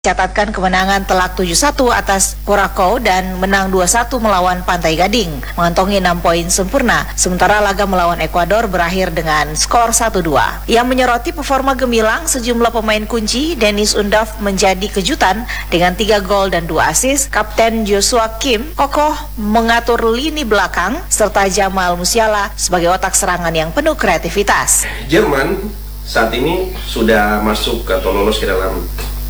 catatkan kemenangan telak 7-1 atas Curaçao dan menang 2-1 melawan Pantai Gading, mengantongi 6 poin sempurna, sementara laga melawan Ekuador berakhir dengan skor 1-2. Yang menyoroti performa gemilang sejumlah pemain kunci, Dennis Undav menjadi kejutan dengan 3 gol dan 2 assist, Kapten Joshua Kim kokoh mengatur lini belakang, serta Jamal Musiala sebagai otak serangan yang penuh kreativitas. Jerman saat ini sudah masuk atau lolos ke dalam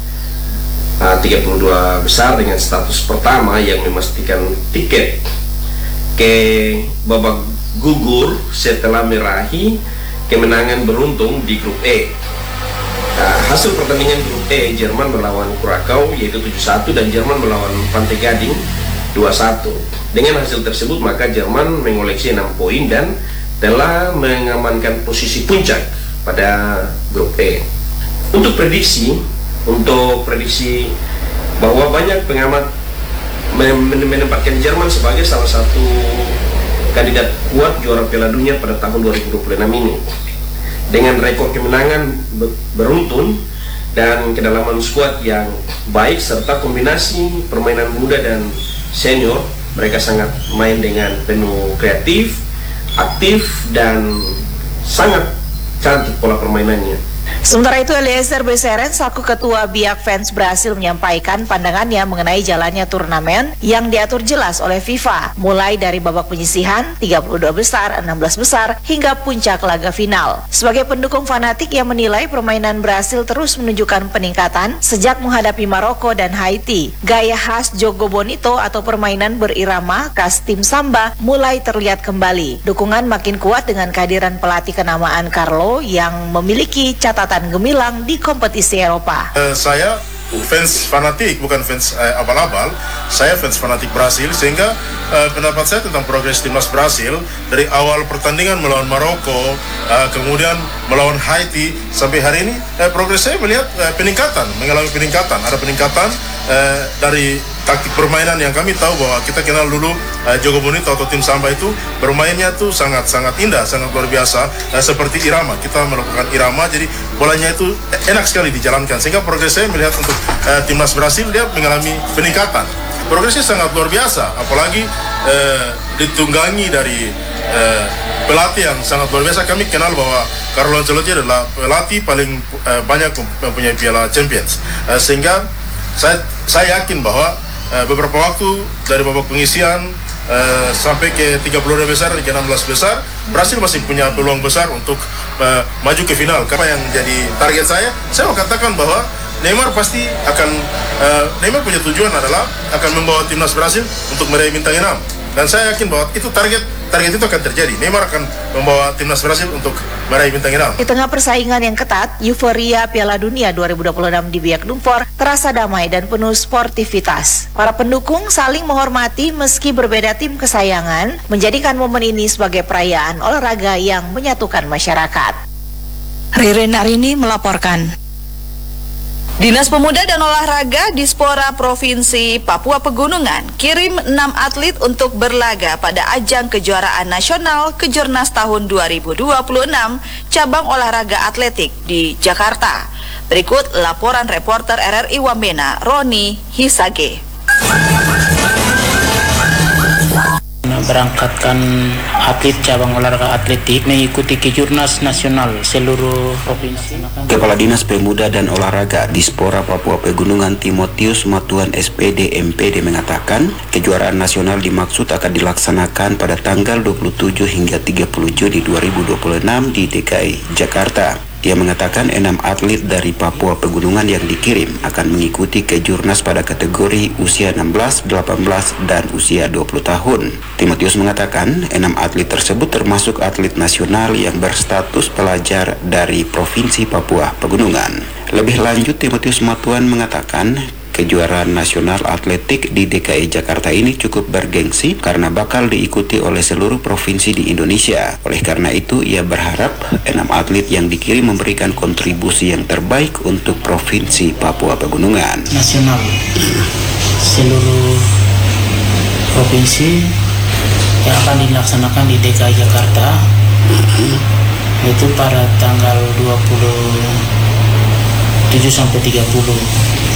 32 besar dengan status pertama yang memastikan tiket ke babak gugur setelah meraih kemenangan beruntung di grup E. Hasil pertandingan grup E, Jerman melawan Curaçao yaitu 7-1 dan Jerman melawan Pantai Gading 2-1. Dengan hasil tersebut maka Jerman mengoleksi 6 poin dan telah mengamankan posisi puncak pada grup E. Untuk prediksi bahwa banyak pengamat menempatkan Jerman sebagai salah satu kandidat kuat juara Piala Dunia pada tahun 2026 ini. Dengan rekor kemenangan beruntun dan kedalaman skuad yang baik serta kombinasi permainan muda dan senior, mereka sangat main dengan penuh kreatif, aktif dan sangat cantik pola permainannya. Sementara itu, Eliezer Becerra selaku ketua Biak Fans Brasil menyampaikan pandangannya mengenai jalannya turnamen yang diatur jelas oleh FIFA, mulai dari babak penyisihan, 32 besar, 16 besar, hingga puncak laga final. Sebagai pendukung fanatik yang menilai permainan Brasil terus menunjukkan peningkatan sejak menghadapi Maroko dan Haiti, gaya khas Jogo Bonito atau permainan berirama khas tim Samba mulai terlihat kembali. Dukungan makin kuat dengan kehadiran pelatih kenamaan Carlo yang memiliki catatan gemilang di kompetisi Eropa. Saya fans fanatik, bukan fans abal-abal. Saya fans fanatik Brasil, sehingga pendapat saya tentang progres timnas Brasil dari awal pertandingan melawan Maroko, kemudian melawan Haiti sampai hari ini, progres saya melihat mengalami peningkatan. Ada peningkatan dari taktik permainan yang kami tahu bahwa kita kenal dulu Jogo Bonito atau tim Samba itu bermainnya tuh sangat indah, sangat luar biasa, seperti irama. Kita melakukan irama, jadi bolanya itu enak sekali dijalankan, sehingga progres saya melihat untuk timnas Brasil dia mengalami peningkatan. Progresnya sangat luar biasa, apalagi ditunggangi dari pelatih yang sangat luar biasa. Kami kenal bahwa Carlo Ancelotti adalah pelatih paling banyak mempunyai Piala Champions, sehingga saya yakin bahwa beberapa waktu dari babak pengisian sampai ke 32 besar dan ke 16 besar, Brasil masih punya peluang besar untuk maju ke final. Karena yang jadi target saya mau katakan bahwa Neymar pasti akan Neymar punya tujuan adalah akan membawa timnas Brasil untuk meraih bintang 6, dan saya yakin bahwa itu target itu akan terjadi. Neymar akan membawa timnas Brasil untuk meraih bintang 6. Di tengah persaingan yang ketat, euforia Piala Dunia 2026 di Biak Numfor terasa damai dan penuh sportivitas. Para pendukung saling menghormati meski berbeda tim kesayangan, menjadikan momen ini sebagai perayaan olahraga yang menyatukan masyarakat. Ririn Arini melaporkan. Dinas Pemuda dan Olahraga Dispora Provinsi Papua Pegunungan kirim 6 atlet untuk berlaga pada ajang kejuaraan nasional Kejurnas tahun 2026 cabang olahraga atletik di Jakarta. Berikut laporan reporter RRI Wamena, Roni Hisage. Berangkatkan atlet cabang olahraga atletik mengikuti Kejurnas nasional seluruh provinsi. Kepala Dinas Pemuda dan Olahraga Dispora Papua Pegunungan Timotius Matuan SPD MPD mengatakan kejuaraan nasional dimaksud akan dilaksanakan pada tanggal 27 hingga 30 Juni 2026 di DKI Jakarta. Ia mengatakan 6 atlet dari Papua Pegunungan yang dikirim akan mengikuti Kejurnas pada kategori usia 16, 18, dan usia 20 tahun. Timotius mengatakan 6 atlet tersebut termasuk atlet nasional yang berstatus pelajar dari Provinsi Papua Pegunungan. Lebih lanjut, Timotius Matuan mengatakan kejuaraan nasional atletik di DKI Jakarta ini cukup bergengsi karena bakal diikuti oleh seluruh provinsi di Indonesia. Oleh karena itu, ia berharap 6 atlet yang dikirim memberikan kontribusi yang terbaik untuk Provinsi Papua Pegunungan. Nasional seluruh provinsi yang akan dilaksanakan di DKI Jakarta itu pada tanggal 27 sampai 30